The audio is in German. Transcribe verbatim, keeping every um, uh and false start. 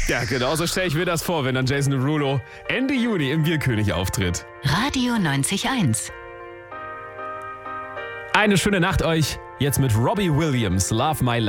Ja, genau so stelle ich mir das vor, wenn dann Jason Derulo Ende Juni im Bierkönig auftritt. Radio neunzig Komma eins. Eine schöne Nacht euch. Jetzt mit Robbie Williams, Love My Life.